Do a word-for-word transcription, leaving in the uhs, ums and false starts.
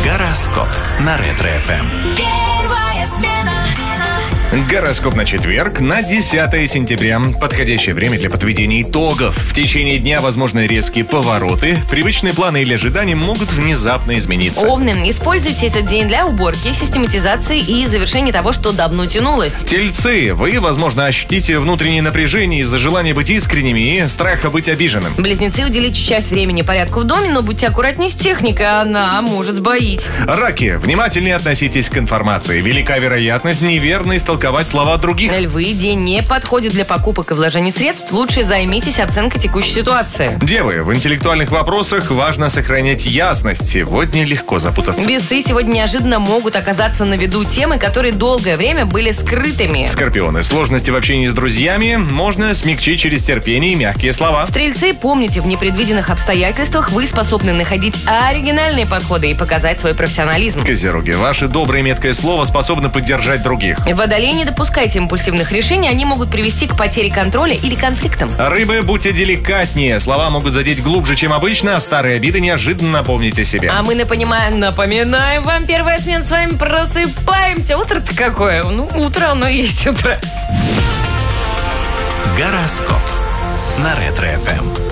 Гороскоп на Ретро-эф эм. Первая смена. Гороскоп на четверг, на десятое сентября. Подходящее время для подведения итогов. В течение дня возможны резкие повороты. Привычные планы или ожидания могут внезапно измениться. Овны, используйте этот день для уборки, систематизации и завершения того, что давно тянулось. Тельцы, вы, возможно, ощутите внутреннее напряжение из-за желания быть искренними и страха быть обиженным. Близнецы, уделите часть времени порядку в доме, но будьте аккуратнее с техникой, она может сбоить. Раки, внимательнее относитесь к информации. Велика вероятность неверно истолковать слова других. Львы, день не подходит для покупок и вложений средств, лучше займитесь оценкой текущей ситуации. Девы, в интеллектуальных вопросах важно сохранять ясность. Сегодня легко запутаться. Весы, сегодня неожиданно могут оказаться на виду темы, которые долгое время были скрытыми. Скорпионы, сложности в общении с друзьями можно смягчить через терпение и мягкие слова. Стрельцы, помните, в непредвиденных обстоятельствах вы способны находить оригинальные подходы и показать свой профессионализм. Козероги, ваше доброе и меткое слово способно поддержать других. Водолеи, не допускайте импульсивных решений, они могут привести к потере контроля или конфликтам. Рыбы, будьте деликатнее. Слова могут задеть глубже, чем обычно, а старые обиды неожиданно напомните себе. А мы напоминаем, напоминаем вам, первая смена, с вами просыпаемся. Утро-то какое? Ну, утро, оно и есть утро. Гороскоп на Ретро-эф эм.